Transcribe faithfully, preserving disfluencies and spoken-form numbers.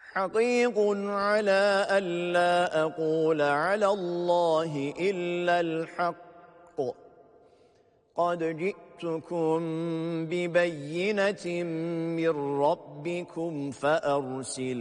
حقيق على ألا أقول على الله إلا الحق قد جئتكم ببينة من ربكم فأرسل